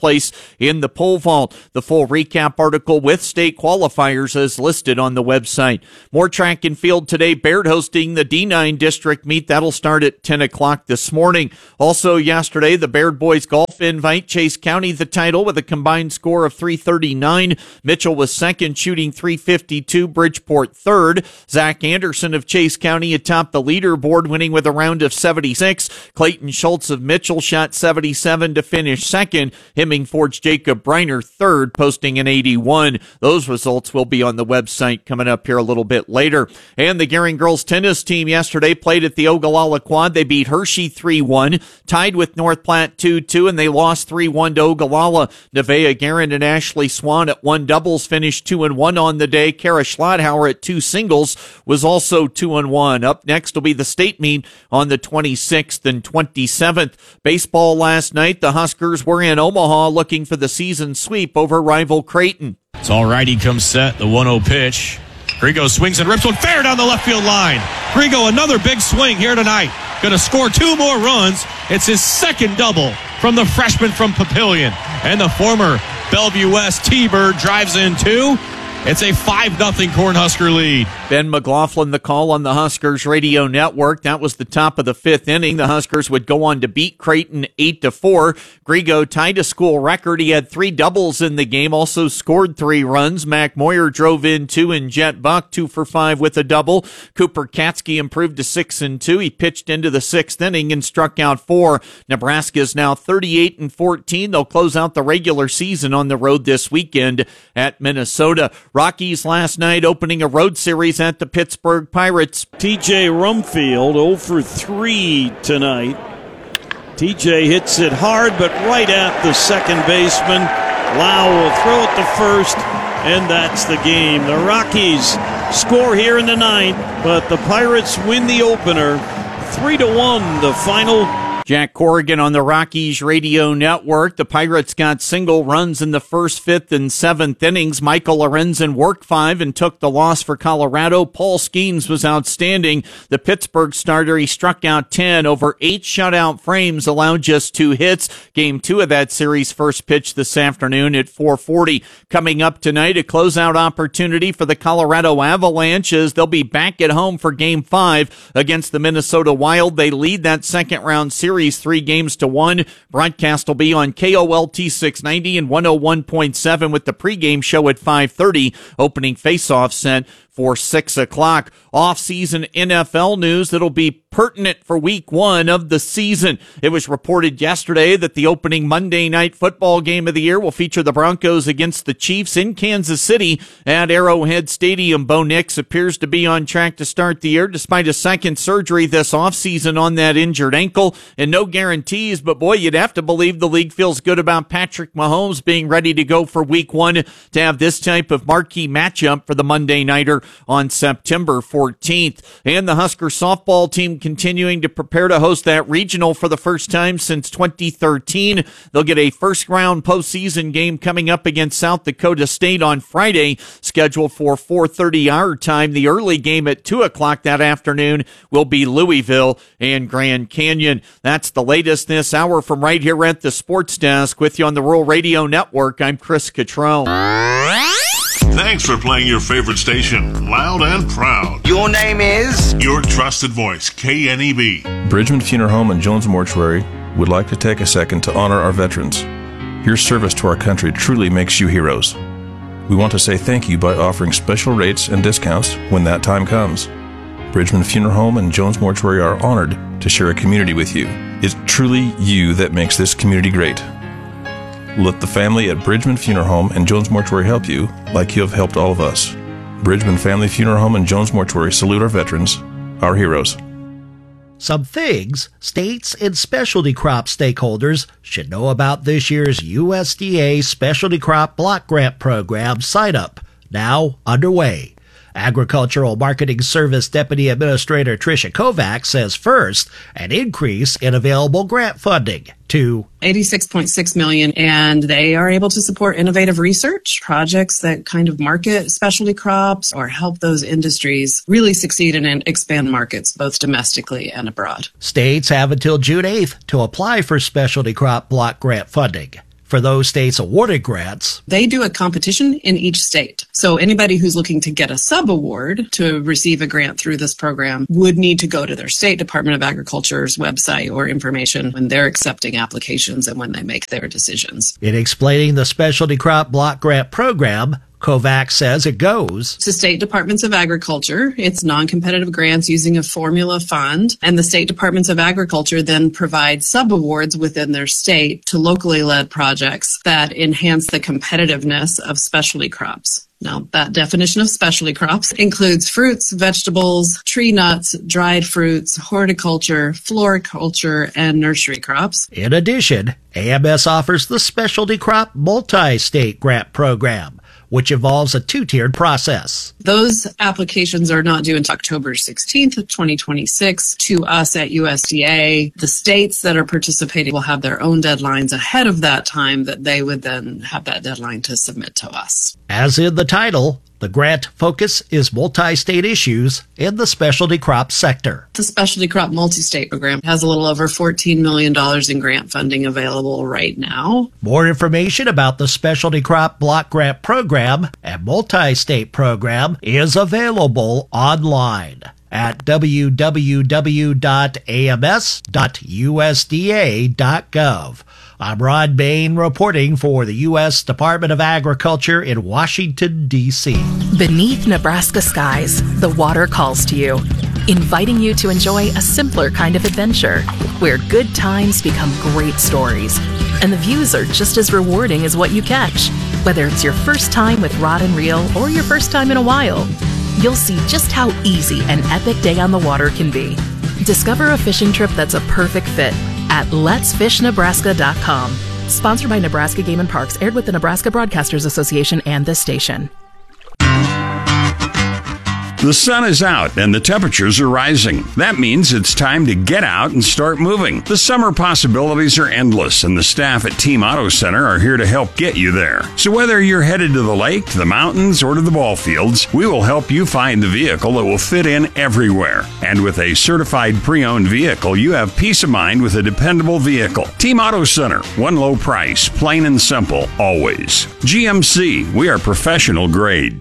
place in the pole vault. The full recap article with state qualifiers is listed on the website. More track and field today. Baird hosting the D nine district meet. That'll start at ten o'clock this morning. Also yesterday, the Baird boys golf invite Chase County the title with a combined score of three thirty-nine. Mitchell was second, shooting three fifty-two. Bridgeport third. Zach Anderson of Chase County atop the leaderboard, winning with a round of seventy-six. Clayton Schultz of Mitchell shot seventy-seven to finish second. Hemmingford's Jacob Briner third, posting an eighty-one. Those results will be on the website coming up here a little bit later. And the Gering girls tennis team yesterday played at the Ogallala Quad. They beat Hershey three one, tied with North Platte two two, and they lost three one to Ogallala. Nevaeh Guerin and Ashley Swan at one doubles finished two and one on the day. Kara Schlotthauer at two singles was also two and one. Up next will be the state meet on the twenty-sixth and twenty-seventh. Baseball last night, the Huskers were in Omaha looking for the season sweep over rival Creighton. It's all right. He comes set. The one oh pitch. Grigo swings and rips one fair down the left field line. Grigo, another big swing here tonight. Going to score two more runs. It's his second double from the freshman from Papillion. And the former Bellevue West T-Bird drives in two. It's a five nothing Cornhusker lead. Ben McLaughlin, the call on the Huskers radio network. That was the top of the fifth inning. The Huskers would go on to beat Creighton eight to four. Grigo tied a school record. He had three doubles in the game, also scored three runs. Mac Moyer drove in two, and Jet Buck two for five with a double. Cooper Katsky improved to six and two. He pitched into the sixth inning and struck out four. Nebraska is now thirty-eight and fourteen. They'll close out the regular season on the road this weekend at Minnesota. Rockies last night opening a road series at the Pittsburgh Pirates. T J Rumfield oh for three tonight. T J hits it hard, but right at the second baseman. Lau will throw it to first, and that's the game. The Rockies score here in the ninth, but the Pirates win the opener. Three to one, the final. Jack Corrigan on the Rockies radio network. The Pirates got single runs in the first, fifth, and seventh innings. Michael Lorenzen worked five and took the loss for Colorado. Paul Skeens was outstanding. The Pittsburgh starter, he struck out ten over eight shutout frames, allowed just two hits. Game two of that series first pitch this afternoon at four forty. Coming up tonight, a closeout opportunity for the Colorado Avalanche as they'll be back at home for game five against the Minnesota Wild. They lead that second round series three games to one. Broadcast will be on K O L T six ninety and one oh one point seven with the pregame show at five thirty. Opening faceoff set for six o'clock. Off-season N F L news that'll be pertinent for week one of the season. It was reported yesterday that the opening Monday night football game of the year will feature the Broncos against the Chiefs in Kansas City at Arrowhead Stadium. Bo Nix appears to be on track to start the year despite a second surgery this offseason on that injured ankle, and no guarantees, but boy, you'd have to believe the league feels good about Patrick Mahomes being ready to go for week one to have this type of marquee matchup for the Monday nighter on September fourteenth. And the Husker softball team continuing to prepare to host that regional for the first time since twenty thirteen. They'll get a first round postseason game coming up against South Dakota State on Friday, scheduled for four thirty our time. The early game at two o'clock that afternoon will be Louisville and Grand Canyon. That's the latest this hour from right here at the Sports Desk. With you on the Rural Radio Network, I'm Chris Cottrell. Thanks for playing your favorite station, loud and proud. Your name is? Your trusted voice, K N E B. Bridgman Funeral Home and Jones Mortuary would like to take a second to honor our veterans. Your service to our country truly makes you heroes. We want to say thank you by offering special rates and discounts when that time comes. Bridgman Funeral Home and Jones Mortuary are honored to share a community with you. It's truly you that makes this community great. Let the family at Bridgman Funeral Home and Jones Mortuary help you like you have helped all of us. Bridgman Family Funeral Home and Jones Mortuary salute our veterans, our heroes. Some things states and specialty crop stakeholders should know about this year's U S D A Specialty Crop Block Grant Program sign-up, now underway. Agricultural Marketing Service Deputy Administrator Tricia Kovac says first, an increase in available grant funding to eighty-six point six million dollars, and they are able to support innovative research projects that kind of market specialty crops or help those industries really succeed and expand markets both domestically and abroad. States have until June eighth to apply for specialty crop block grant funding. For those states awarded grants, they do a competition in each state. So anybody who's looking to get a sub-award to receive a grant through this program would need to go to their state Department of Agriculture's website or information when they're accepting applications and when they make their decisions. In explaining the Specialty Crop Block Grant Program, Kovacs says it goes to state departments of agriculture. It's non-competitive grants using a formula fund, and the state departments of agriculture then provide sub-awards within their state to locally led projects that enhance the competitiveness of specialty crops. Now, that definition of specialty crops includes fruits, vegetables, tree nuts, dried fruits, horticulture, floriculture, and nursery crops. In addition, A M S offers the Specialty Crop Multi-State Grant Program, which involves a two-tiered process. Those applications are not due until October sixteenth, twenty twenty-six to us at U S D A. The states that are participating will have their own deadlines ahead of that time that they would then have that deadline to submit to us. As in the title, the grant focus is multi-state issues in the specialty crop sector. The Specialty Crop Multi-State Program has a little over fourteen million dollars in grant funding available right now. More information about the Specialty Crop Block Grant Program and Multi-State Program is available online at w w w dot a m s dot u s d a dot gov. I'm Rod Bain reporting for the U S Department of Agriculture in Washington, D C Beneath Nebraska skies, the water calls to you, inviting you to enjoy a simpler kind of adventure where good times become great stories, and the views are just as rewarding as what you catch. Whether it's your first time with rod and reel or your first time in a while, you'll see just how easy an epic day on the water can be. Discover a fishing trip that's a perfect fit at lets fish nebraska dot com. Sponsored by Nebraska Game and Parks, aired with the Nebraska Broadcasters Association and this station. The sun is out and the temperatures are rising. That means it's time to get out and start moving. The summer possibilities are endless, and the staff at Team Auto Center are here to help get you there. So whether you're headed to the lake, to the mountains, or to the ball fields, we will help you find the vehicle that will fit in everywhere. And with a certified pre-owned vehicle, you have peace of mind with a dependable vehicle. Team Auto Center, one low price, plain and simple, always. G M C, we are professional grade.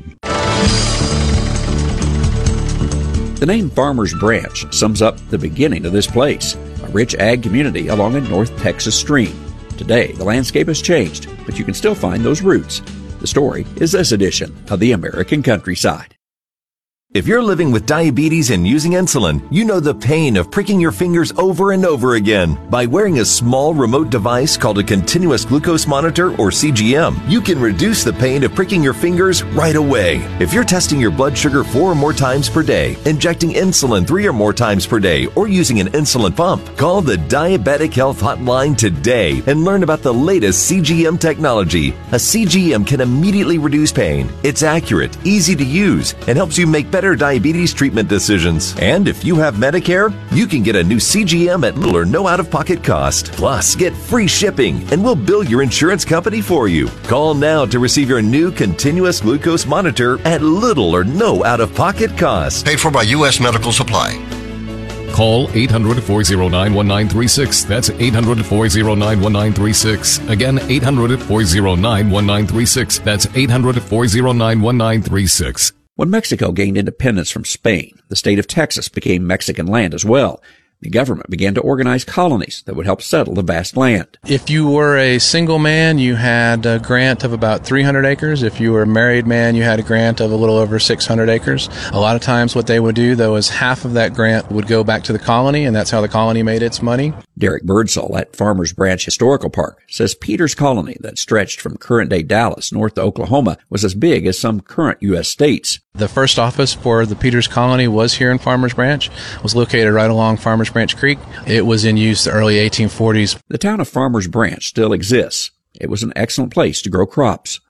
The name Farmers Branch sums up the beginning of this place, a rich ag community along a North Texas stream. Today, the landscape has changed, but you can still find those roots. The story is this edition of the American Countryside. If you're living with diabetes and using insulin, you know the pain of pricking your fingers over and over again. By wearing a small remote device called a continuous glucose monitor, or C G M, you can reduce the pain of pricking your fingers right away. If you're testing your blood sugar four or more times per day, injecting insulin three or more times per day, or using an insulin pump, call the Diabetic Health Hotline today and learn about the latest C G M technology. A C G M can immediately reduce pain. It's accurate, easy to use, and helps you make better diabetes treatment decisions. And if you have Medicare, you can get a new C G M at little or no out-of-pocket cost. Plus, get free shipping, and we'll bill your insurance company for you. Call now to receive your new continuous glucose monitor at little or no out-of-pocket cost. Paid for by U S Medical Supply. Call eight hundred, four oh nine, one nine three six. That's eight hundred, four oh nine, one nine three six. Again, eight hundred, four oh nine, one nine three six. That's eight hundred, four oh nine, one nine three six. When Mexico gained independence from Spain, the state of Texas became Mexican land as well. The government began to organize colonies that would help settle the vast land. If you were a single man, you had a grant of about three hundred acres. If you were a married man, you had a grant of a little over six hundred acres. A lot of times what they would do, though, is half of that grant would go back to the colony, and that's how the colony made its money. Derek Birdsall at Farmers Branch Historical Park says Peters Colony, that stretched from current-day Dallas north to Oklahoma, was as big as some current U S states. The first office for the Peters Colony was here in Farmers Branch, was located right along Farmers Branch Creek. It was in use the early eighteen forties. The town of Farmers Branch still exists. It was an excellent place to grow crops.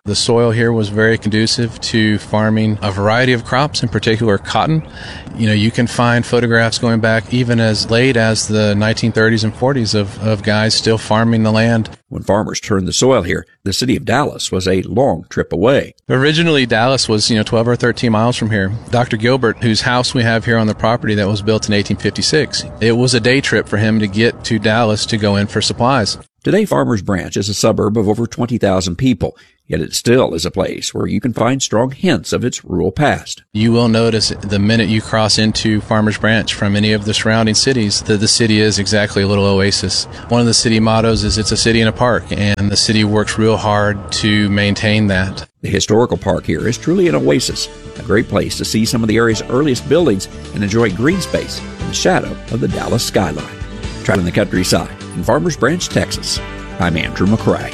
The soil here was very conducive to farming a variety of crops, in particular cotton. You know, you can find photographs going back even as late as the nineteen thirties and forties of, of guys still farming the land. When farmers turned the soil here, the city of Dallas was a long trip away. Originally, Dallas was, you know, twelve or thirteen miles from here. Doctor Gilbert, whose house we have here on the property that was built in eighteen fifty-six, it was a day trip for him to get to Dallas to go in for supplies. Today, Farmers Branch is a suburb of over twenty thousand people, yet it still is a place where you can find strong hints of its rural past. You will notice the minute you cross into Farmers Branch from any of the surrounding cities that the city is exactly a little oasis. One of the city mottos is it's a city in a park, and the city works real hard to maintain that. The historical park here is truly an oasis, a great place to see some of the area's earliest buildings and enjoy green space in the shadow of the Dallas skyline. Traveling the countryside in Farmers Branch, Texas, I'm Andrew McCrae.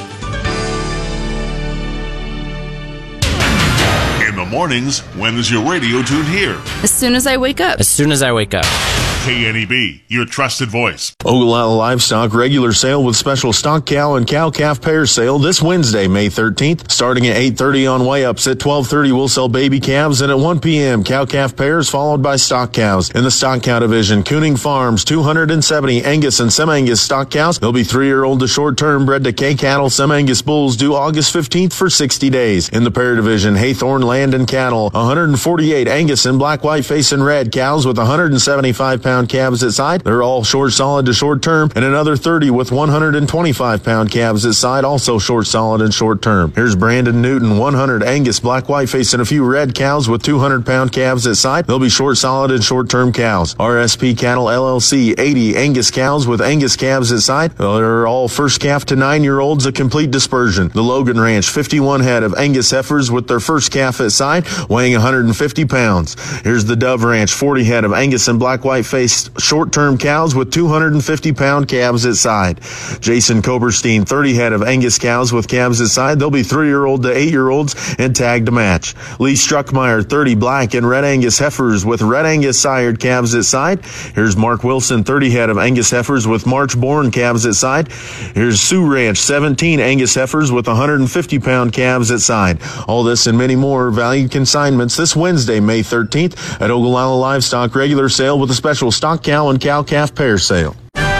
In the mornings, when is your radio tuned here? As soon as I wake up. As soon as I wake up. K N E B, your trusted voice. Ogallala Livestock regular sale with special stock cow and cow-calf pair sale this Wednesday, May thirteenth. Starting at eight thirty on weigh-ups. At twelve thirty, we'll sell baby calves, and at one p.m., cow-calf pairs followed by stock cows. In the stock cow division, Cooning Farms, two hundred seventy Angus and Sem-Angus stock cows. They'll be three-year-old to short-term bred to K-cattle Sem-Angus bulls due August fifteenth for sixty days. In the pair division, Haythorne Land and Cattle, one hundred forty-eight Angus and black, white, face, and red cows with one hundred seventy-five pound calves at side. They're all short solid to short term, and another thirty with one hundred twenty-five pound calves at side, also short solid and short term. Here's Brandon Newton, one hundred Angus, black, white, face, and a few red cows with two hundred pound calves at side. They'll be short solid and short term cows. R S P Cattle L L C, eighty Angus cows with Angus calves at side. They're all first calf to nine year olds, a complete dispersion. The Logan Ranch, fifty-one head of Angus heifers with their first calf at side, weighing one hundred fifty pounds. Here's the Dove Ranch, forty head of Angus and black, white, face, short-term cows with two hundred fifty pound calves at side. Jason Koberstein, thirty head of Angus cows with calves at side. They'll be three-year-old to eight-year-olds and tagged to match. Lee Struckmeyer, thirty black and red Angus heifers with red Angus sired calves at side. Here's Mark Wilson, thirty head of Angus heifers with March-born calves at side. Here's Sioux Ranch, seventeen Angus heifers with one hundred fifty pound calves at side. All this and many more valued consignments this Wednesday, May thirteenth at Ogallala Livestock regular sale with a special stock cow and cow-calf pair sale.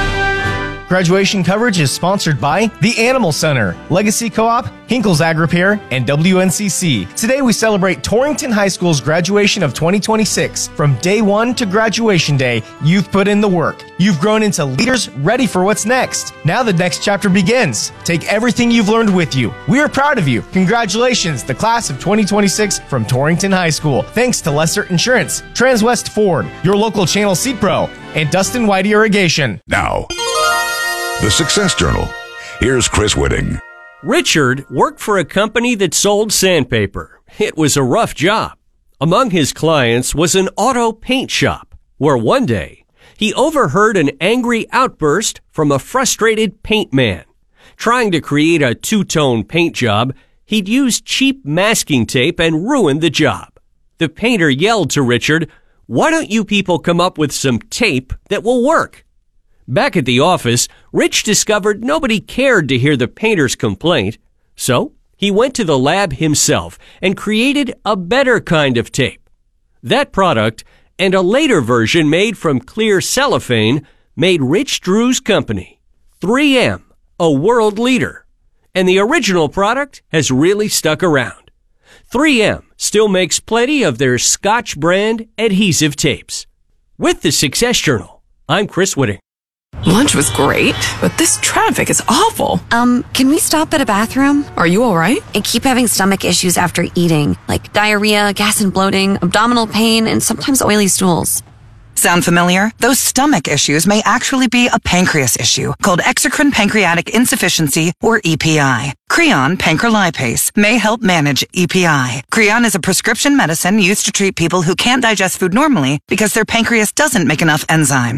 Graduation coverage is sponsored by the Animal Center, Legacy Co-op, Hinkle's Ag Repair, and W N C C. Today we celebrate Torrington High School's graduation of twenty twenty-six. From day one to graduation day, you've put in the work. You've grown into leaders ready for what's next. Now the next chapter begins. Take everything you've learned with you. We are proud of you. Congratulations, the class of twenty twenty-six from Torrington High School. Thanks to Lessert Insurance, Transwest Ford, your local Channel Seat Pro, and Dustin White Irrigation. Now, the Success Journal. Here's Chris Whitting. Richard worked for a company that sold sandpaper. It was a rough job. Among his clients was an auto paint shop, where one day he overheard an angry outburst from a frustrated paint man. Trying to create a two-tone paint job, he'd used cheap masking tape and ruined the job. The painter yelled to Richard, "Why don't you people come up with some tape that will work?" Back at the office, Rich discovered nobody cared to hear the painter's complaint, so he went to the lab himself and created a better kind of tape. That product, and a later version made from clear cellophane, made Rich Drew's company, three M, a world leader. And the original product has really stuck around. three M still makes plenty of their Scotch brand adhesive tapes. With the Success Journal, I'm Chris Whitting. Lunch was great, but this traffic is awful. Um, can we stop at a bathroom? Are you all right? I keep having stomach issues after eating, like diarrhea, gas and bloating, abdominal pain, and sometimes oily stools. Sound familiar? Those stomach issues may actually be a pancreas issue called exocrine pancreatic insufficiency, or E P I. Creon pancrelipase may help manage E P I. Creon is a prescription medicine used to treat people who can't digest food normally because their pancreas doesn't make enough enzymes.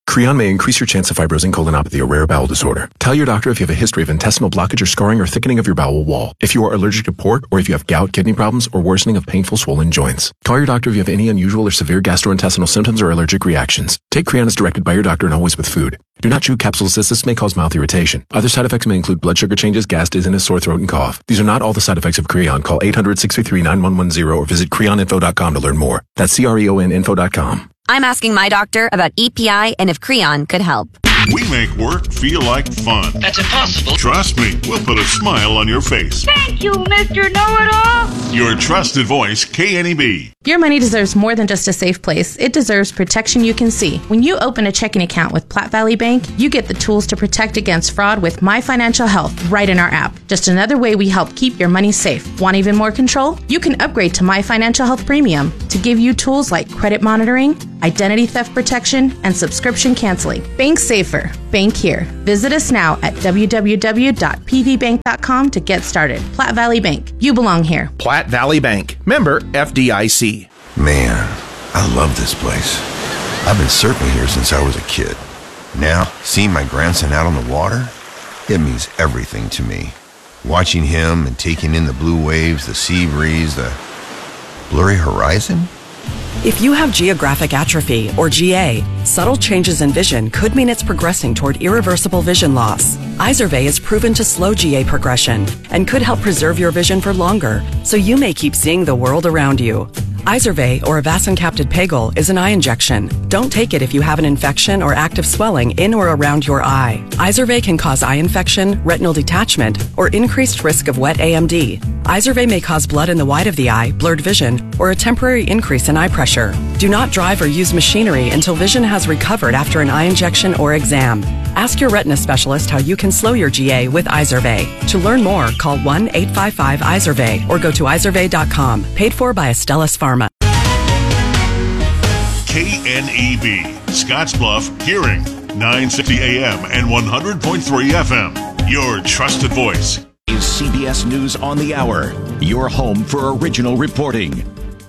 Creon may increase your chance of fibrosing colonopathy, a rare bowel disorder. Tell your doctor if you have a history of intestinal blockage or scarring or thickening of your bowel wall, if you are allergic to pork, or if you have gout, kidney problems, or worsening of painful swollen joints. Call your doctor if you have any unusual or severe gastrointestinal symptoms or allergic reactions. Take Creon as directed by your doctor and always with food. Do not chew capsules as this may cause mouth irritation. Other side effects may include blood sugar changes, gas, dizziness, sore throat, and cough. These are not all the side effects of Creon. Call eight hundred, six three three, nine one one zero or visit creon info dot com to learn more. That's C R E O N info dot com. I'm asking my doctor about E P I and if Creon could help. We make work feel like fun. That's impossible. Trust me, we'll put a smile on your face. Thank you, Mister Know-It-All. Your trusted voice, K N E B. Your money deserves more than just a safe place. It deserves protection you can see. When you open a checking account with Platte Valley Bank, you get the tools to protect against fraud with My Financial Health right in our app. Just another way we help keep your money safe. Want even more control? You can upgrade to My Financial Health Premium to give you tools like credit monitoring, identity theft protection, and subscription canceling. Bank safer. Bank here. Visit us now at w w w dot p v bank dot com to get started. Platte Valley Bank. You belong here. Platte Valley Bank. Member F D I C. Man, I love this place. I've been surfing here since I was a kid. Now, seeing my grandson out on the water, it means everything to me. Watching him and taking in the blue waves, the sea breeze, the blurry horizon. If you have geographic atrophy, or G A, subtle changes in vision could mean it's progressing toward irreversible vision loss. Izervay is proven to slow G A progression and could help preserve your vision for longer, so you may keep seeing the world around you. Izervay, or avacincaptad pegol, is an eye injection. Don't take it if you have an infection or active swelling in or around your eye. Izervay can cause eye infection, retinal detachment, or increased risk of wet A M D. Izervay may cause blood in the white of the eye, blurred vision, or a temporary increase in eye pressure. Do not drive or use machinery until vision has recovered after an eye injection or exam. Ask your retina specialist how you can slow your G A with Izervay. To learn more, call one eight five five Izervay or go to izervay dot com. Paid for by Astellas Pharma. K N E B, Scottsbluff, Hearing, nine sixty A M and one hundred point three F M. Your trusted voice. Is C B S News on the Hour, your home for original reporting.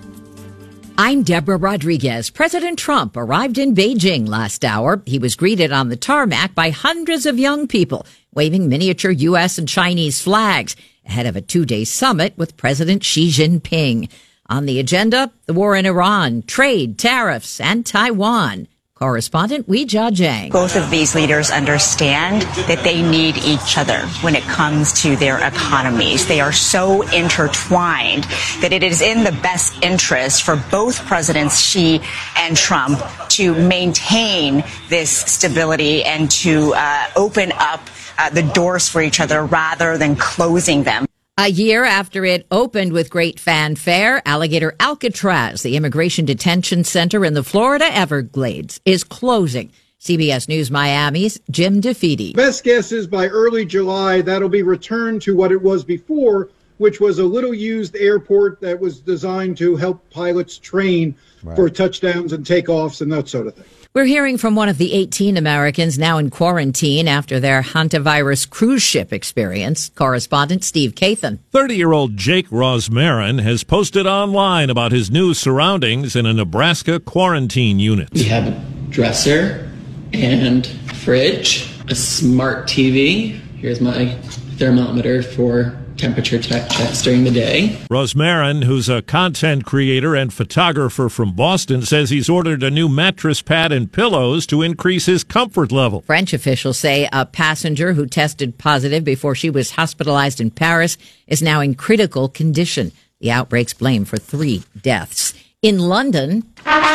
I'm Deborah Rodriguez. President Trump arrived in Beijing last hour. He was greeted on the tarmac by hundreds of young people waving miniature U S and Chinese flags ahead of a two-day summit with President Xi Jinping. On the agenda, the war in Iran, trade, tariffs, and Taiwan. Correspondent Weijia Jiang. Both of these leaders understand that they need each other when it comes to their economies. They are so intertwined that it is in the best interest for both Presidents Xi and Trump to maintain this stability and to uh, open up uh, the doors for each other rather than closing them. A year after it opened with great fanfare, Alligator Alcatraz, the immigration detention center in the Florida Everglades, is closing. C B S News Miami's Jim DeFede. Best guess is by early July, that'll be returned to what it was before, which was a little used airport that was designed to help pilots train right. for touchdowns and takeoffs and that sort of thing. We're hearing from one of the eighteen Americans now in quarantine after their hantavirus cruise ship experience. Correspondent Steve Kathan. thirty-year-old Jake Rosmarin has posted online about his new surroundings in a Nebraska quarantine unit. We have a dresser and fridge, a smart T V. Here's my thermometer for temperature check checks during the day. Rosmarin, who's a content creator and photographer from Boston, says he's ordered a new mattress pad and pillows to increase his comfort level. French officials say a passenger who tested positive before she was hospitalized in Paris is now in critical condition. The outbreak's blamed for three deaths. In London,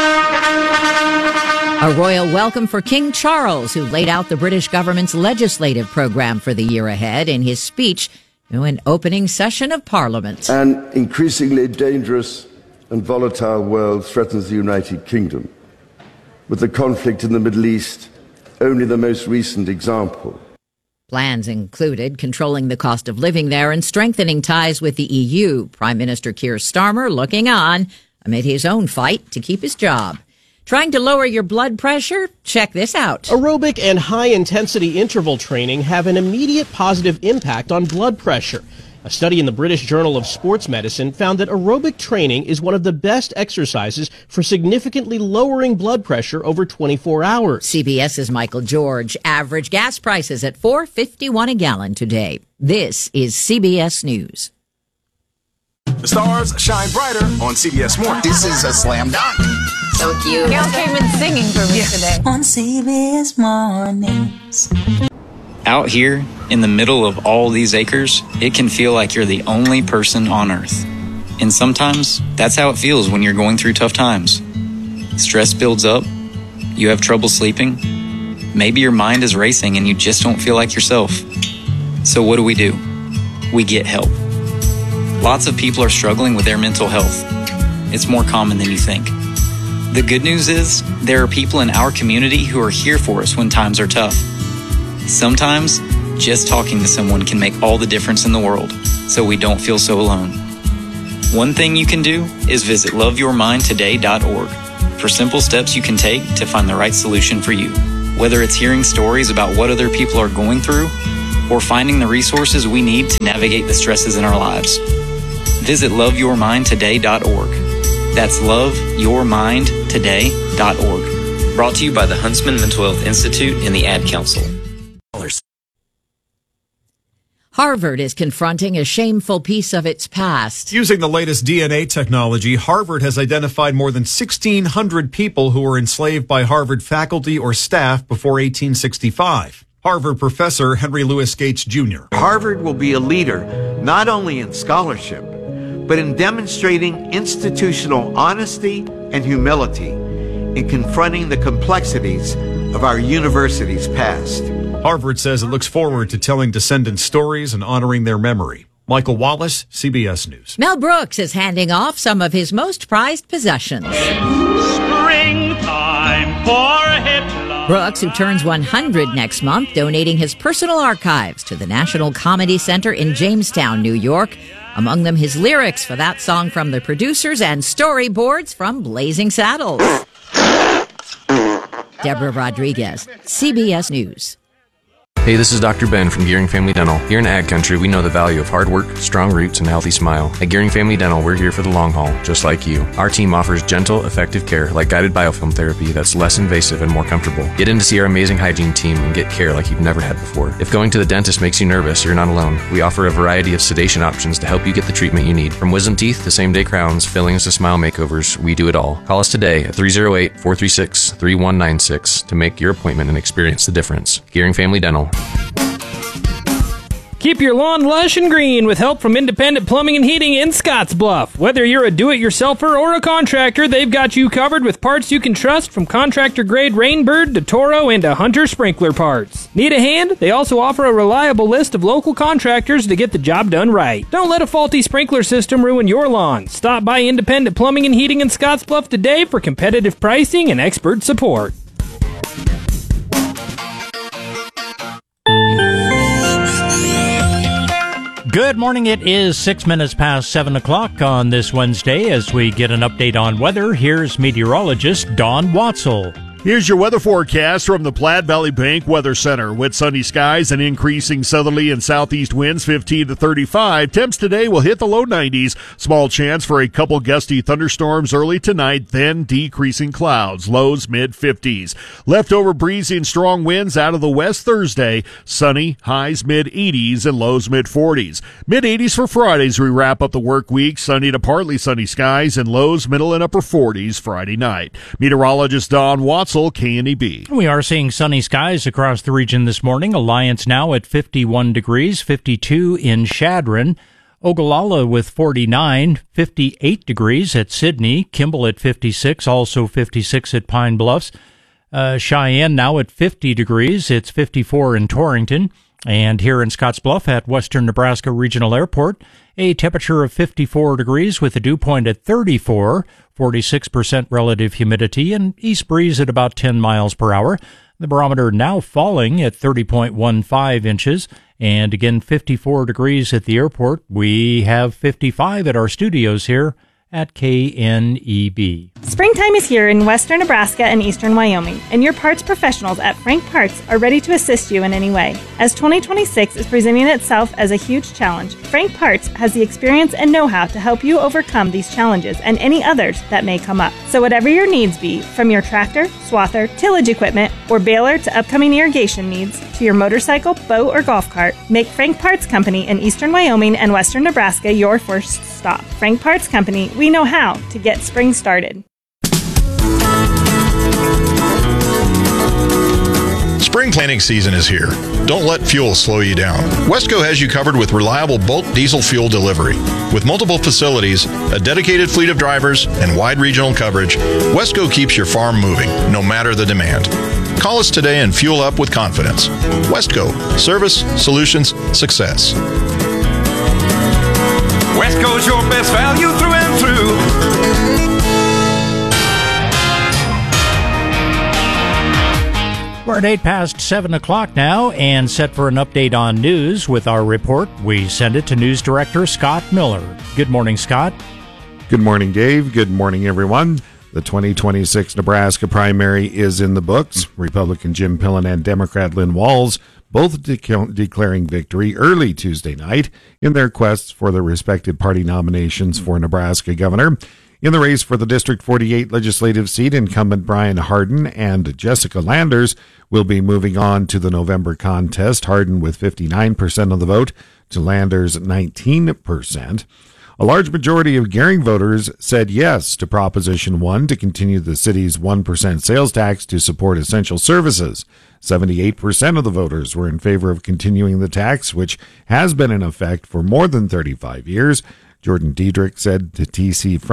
a royal welcome for King Charles, who laid out the British government's legislative program for the year ahead in his speech to an opening session of Parliament. An increasingly dangerous and volatile world threatens the United Kingdom, with the conflict in the Middle East only the most recent example. Plans included controlling the cost of living there and strengthening ties with the E U. Prime Minister Keir Starmer looking on amid his own fight to keep his job. Trying to lower your blood pressure? Check this out. Aerobic and high-intensity interval training have an immediate positive impact on blood pressure. A study in the British Journal of Sports Medicine found that aerobic training is one of the best exercises for significantly lowering blood pressure over twenty-four hours. CBS's Michael George. Average gas prices at four dollars and fifty-one cents a gallon today. This is C B S News. The stars shine brighter on C B S Mornings. This is a slam dunk. So cute. Y'all came in singing for me yeah. today. On C B S Mornings. Out here, in the middle of all these acres, it can feel like you're the only person on Earth. And sometimes, that's how it feels when you're going through tough times. Stress builds up, you have trouble sleeping, maybe your mind is racing and you just don't feel like yourself. So what do we do? We get help. Lots of people are struggling with their mental health. It's more common than you think. The good news is, there are people in our community who are here for us when times are tough. Sometimes, just talking to someone can make all the difference in the world, so we don't feel so alone. One thing you can do is visit love your mind today dot org for simple steps you can take to find the right solution for you. Whether it's hearing stories about what other people are going through, or finding the resources we need to navigate the stresses in our lives. Visit love your mind today dot org. That's love your mind today dot org. Brought to you by the Huntsman Mental Health Institute and the Ad Council. Harvard is confronting a shameful piece of its past. Using the latest D N A technology, Harvard has identified more than sixteen hundred people who were enslaved by Harvard faculty or staff before eighteen sixty-five. Harvard professor Henry Louis Gates Junior Harvard will be a leader not only in scholarship, but in demonstrating institutional honesty and humility in confronting the complexities of our university's past. Harvard says it looks forward to telling descendants stories and honoring their memory. Michael Wallace, C B S News. Mel Brooks is handing off some of his most prized possessions. Springtime for Hitler. Brooks, who turns one hundred next month, donating his personal archives to the National Comedy Center in Jamestown, New York. Among them, his lyrics for that song from the producers and storyboards from Blazing Saddles. Deborah Rodriguez, C B S News. Hey, this is Doctor Ben from Gearing Family Dental. Here in Ag Country, we know the value of hard work, strong roots, and a healthy smile. At Gearing Family Dental, we're here for the long haul, just like you. Our team offers gentle, effective care like guided biofilm therapy that's less invasive and more comfortable. Get in to see our amazing hygiene team and get care like you've never had before. If going to the dentist makes you nervous, you're not alone. We offer a variety of sedation options to help you get the treatment you need. From wisdom teeth to same-day crowns, fillings to smile makeovers, we do it all. Call us today at three oh eight, four three six, three one nine six to make your appointment and experience the difference. Gearing Family Dental. Keep your lawn lush and green with help from Independent Plumbing and Heating in Scottsbluff. Whether you're a do-it-yourselfer or a contractor, they've got you covered with parts you can trust, from contractor-grade Rainbird to Toro and to Hunter sprinkler parts. Need a hand? They also offer a reliable list of local contractors to get the job done right. Don't let a faulty sprinkler system ruin your lawn. Stop by Independent Plumbing and Heating in Scottsbluff today for competitive pricing and expert support. Good morning. It is six minutes past seven o'clock on this Wednesday. As we get an update on weather, here's meteorologist Don Watzel. Here's your weather forecast from the Platte Valley Bank Weather Center. With sunny skies and increasing southerly and southeast winds fifteen to thirty-five. Temps today will hit the low nineties. Small chance for a couple gusty thunderstorms early tonight, then decreasing clouds. Lows mid-fifties. Leftover breezy and strong winds out of the west Thursday. Sunny, highs mid-eighties and lows mid-forties. Mid-eighties for Friday as we wrap up the work week. Sunny to partly sunny skies and lows middle and upper forties Friday night. Meteorologist Don Watzel, K N E B. We are seeing sunny skies across the region this morning. Alliance now at fifty-one degrees, fifty-two in Chadron. Ogallala with forty-nine, fifty-eight degrees at Sidney. Kimball at fifty-six, also fifty-six at Pine Bluffs. Uh, Cheyenne now at fifty degrees. It's fifty-four in Torrington. And here in Scottsbluff at Western Nebraska Regional Airport, a temperature of fifty-four degrees with a dew point at thirty-four, forty-six percent relative humidity, and east breeze at about ten miles per hour. The barometer now falling at thirty point one five inches, and again fifty-four degrees at the airport. We have fifty-five at our studios here at K N E B. Springtime is here in western Nebraska and eastern Wyoming, and your parts professionals at Frank Parts are ready to assist you in any way. As twenty twenty-six is presenting itself as a huge challenge, Frank Parts has the experience and know-how to help you overcome these challenges and any others that may come up. So whatever your needs be, from your tractor, swather, tillage equipment, or baler to upcoming irrigation needs, to your motorcycle, boat, or golf cart, make Frank Parts Company in eastern Wyoming and western Nebraska your first stop. Frank Parts Company, we know how to get spring started. Spring cleaning season is here. Don't let fuel slow you down. Wesco has you covered with reliable bulk diesel fuel delivery. With multiple facilities, a dedicated fleet of drivers, and wide regional coverage, Wesco keeps your farm moving, no matter the demand. Call us today and fuel up with confidence. Wesco. Service, solutions, success. Wesco's your best value through and through. We're at eight past seven o'clock now and set for an update on news with our report. We send it to News Director Scott Miller. Good morning, Scott. Good morning, Dave. Good morning, everyone. The twenty twenty-six Nebraska primary is in the books. Republican Jim Pillen and Democrat Lynn Walls both de- declaring victory early Tuesday night in their quests for their respective party nominations for Nebraska governor. In the race for the District forty-eight legislative seat, incumbent Brian Hardin and Jessica Landers will be moving on to the November contest. Hardin with fifty-nine percent of the vote to Landers nineteen percent. A large majority of Gering voters said yes to Proposition one to continue the city's one percent sales tax to support essential services. seventy-eight percent of the voters were in favor of continuing the tax, which has been in effect for more than thirty-five years. Jordan Diedrich said to T C